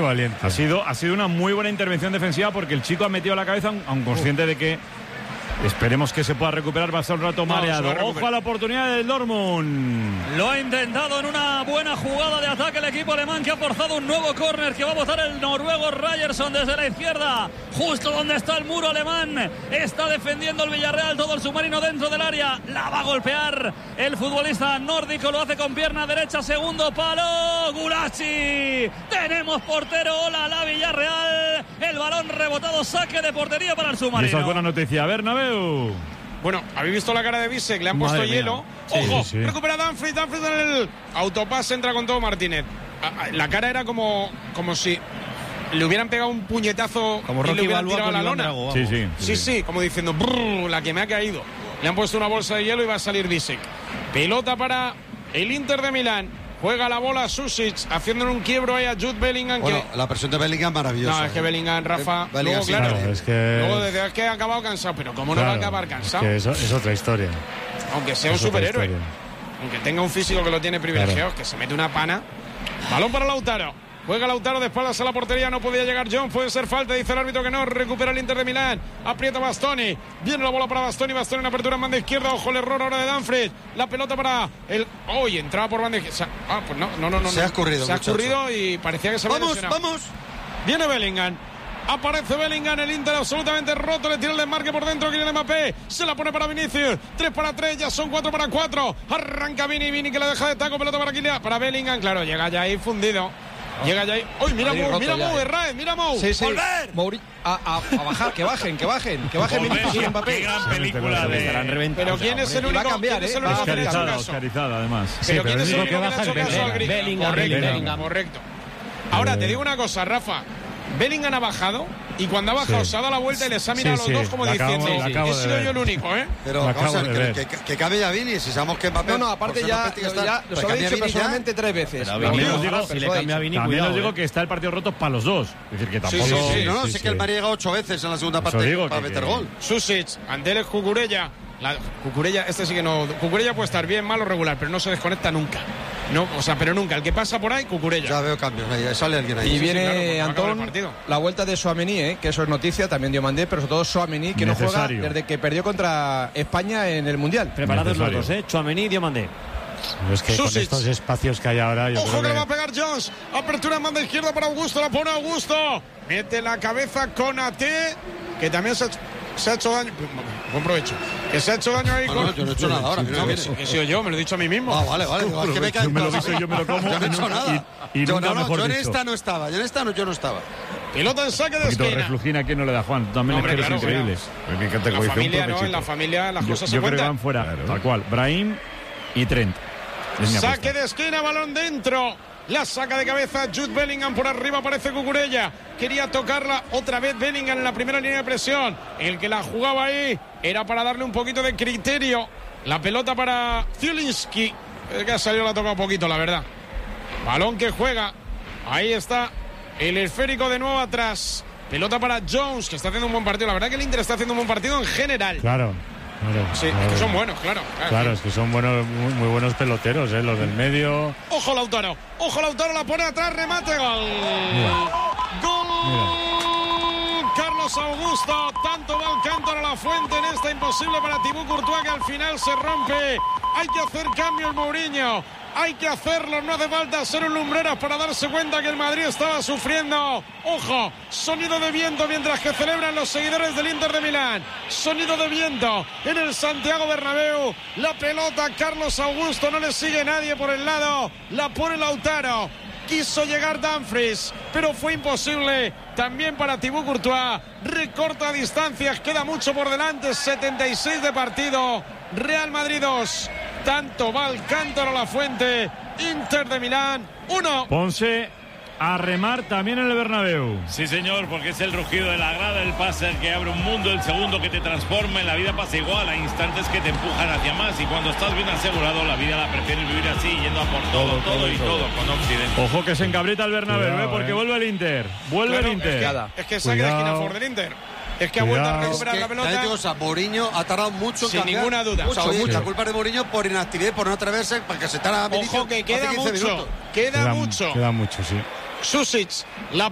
valiente. Ha sido una muy buena intervención defensiva porque el chico ha metido la cabeza, aun consciente de que esperemos que se pueda recuperar. Va a estar un rato mareado. Ojo a la oportunidad del Dortmund. Lo ha intentado en una buena jugada de ataque el equipo alemán, que ha forzado un nuevo córner que va a botar el noruego Ryerson desde la izquierda, justo donde está el muro alemán. Está defendiendo el Villarreal, todo el submarino dentro del área. La va a golpear el futbolista nórdico, lo hace con pierna derecha, segundo palo, Gulaschi. Tenemos portero, hola la Villarreal. El balón rebotado, saque de portería para el submarino. Y esa es buena noticia, Bernabéu. Bueno, ¿habéis visto la cara de Bisek? Le han puesto hielo. ¡Ojo! Sí. Recupera Dumfries en el autopase, entra con todo Martínez. La cara era como si le hubieran pegado un puñetazo como y le hubieran tirado a la lona. Drago, sí, como diciendo, la que me ha caído. Le han puesto una bolsa de hielo y va a salir Bisek. Pelota para el Inter de Milán. Juega la bola Susic, haciéndole un quiebro ahí a Jude Bellingham. Bueno, la presión de Bellingham maravillosa. No, es que Bellingham, Rafa, Bellingham, luego, claro, es que... luego desde que ha acabado cansado, pero ¿cómo no va a acabar cansado? Es que eso es otra historia. Aunque sea un superhéroe, aunque tenga un físico que lo tiene privilegiado, que se mete una pana. Balón para Lautaro. Juega Lautaro de espaldas a la portería, no podía llegar John, puede ser falta, dice el árbitro que no, recupera el Inter de Milán, aprieta Bastoni, viene la bola para Bastoni en apertura en banda izquierda, ojo el error ahora de Dumfries, la pelota para el... entraba por banda izquierda, pues no. Se ha escurrido y parecía que se había lesionado. ¡Vamos! Viene Bellingham. Aparece Bellingham, el Inter absolutamente roto, le tira el desmarque por dentro, Kylian Mbappé, se la pone para Vinicius, 3 para 3, ya son 4 para 4, arranca Vini que la deja de taco, pelota para Bellingham, claro, llega ya ahí fundido. Llega ya ahí. ¡Uy, mira Mou, Herrera, mira Mou! Sí. ¡Volver! A bajar, que bajen Vinicius y Mbappé. Qué gran película de... Pero ¿quién es el único? Oscarizada, además. Pero ¿quién es el único que le ha hecho caso al grito? Bellingham. Correcto. Ahora, te digo una cosa, Rafa. Bellingham ha bajado y cuando ha bajado se ha dado la vuelta y les ha mirado a los dos como diciendo, he sido yo el único, ¿eh? Pero vamos a ver, que cabe ya Vini, si sabemos que Mbappé... No, aparte ya lo he dicho personalmente 3 veces. También os digo que está el partido roto para los dos. Es decir, que tampoco... No, sé que el Madrid llega 8 veces en la segunda parte para meter gol. Susic, Andel Cucurella. Cucurella, sí que no. Cucurella puede estar bien, mal o regular, pero no se desconecta nunca. No, pero nunca. El que pasa por ahí, Cucurella. Ya veo cambios, sale alguien ahí. Y viene Antón, la vuelta de Tchouaméni, que eso es noticia, también Diomandé, pero sobre todo Tchouaméni, que no juega desde que perdió contra España en el Mundial. Preparados los dos, Tchouaméni y Diomandé. Es que con estos espacios que hay ahora... Ojo que le va a pegar Jones. Apertura en banda izquierda para Augusto. La pone Augusto. Mete la cabeza con Ate, que también se ha hecho daño. Buen provecho. Que se ha hecho daño ahí con... yo no he hecho nada ahora. Que he sido yo, me lo he dicho a mí mismo. Vale. Es que me cae... Yo me lo dicho, yo me lo como. Yo no he hecho nada. Yo en esta no estaba. Yo no estaba. Pelota en saque de esquina. Reflujina aquí no le da Juan. También es increíble. La familia, ¿no? En la familia las cosas se cuentan. Yo creo que van fuera, tal cual. Brahim y Trent. Saque de esquina, balón dentro. La saca de cabeza Jude Bellingham, por arriba aparece Cucurella. Quería tocarla otra vez Bellingham en la primera línea de presión. El que la jugaba ahí era para darle un poquito de criterio. La pelota para Zielinski. El que ha salido la ha tocado poquito, la verdad. Balón que juega. Ahí está el esférico de nuevo atrás. Pelota para Jones, que está haciendo un buen partido. La verdad que el Inter está haciendo un buen partido en general. Claro. Sí, es que son buenos, claro. Claro, es que son buenos, muy buenos peloteros, los del medio. Ojo Lautaro, la pone atrás, remate, gol. Gol. Carlos Augusto, tanto va el cántaro a la fuente en esta imposible para Thibaut Courtois, que al final se rompe. Hay que hacer cambio el Mourinho. Hay que hacerlo, no hace falta ser un lumbreras para darse cuenta que el Madrid estaba sufriendo. Ojo, sonido de viento mientras que celebran los seguidores del Inter de Milán. Sonido de viento en el Santiago Bernabéu. La pelota, Carlos Augusto, no le sigue nadie por el lado. La pone Lautaro. Quiso llegar Dumfries, pero fue imposible. También para Thibaut Courtois. Recorta distancias, queda mucho por delante. 76 de partido. Real Madrid 2. Tanto va el cántaro a la fuente. Inter de Milán 1. Ponce a remar también en el Bernabéu. Sí, señor, porque es el rugido de la grada, el pase el que abre un mundo, el segundo que te transforma. En la vida pasa igual, hay instantes que te empujan hacia más, y cuando estás bien asegurado, la vida la prefieres vivir así, yendo a por todo con Occidente. Ojo que se encabrita el Bernabéu, porque vuelve el Inter. El Inter. Es que saque de esquina a favor del Inter. Es que ha vuelto a recuperar la pelota. Mourinho ha tardado mucho en sin cambiar. Ninguna duda. La culpa es de Mourinho por inactividad, por no atreverse, para que se tarda. Ojo que queda mucho. Queda mucho, sí. Susic, la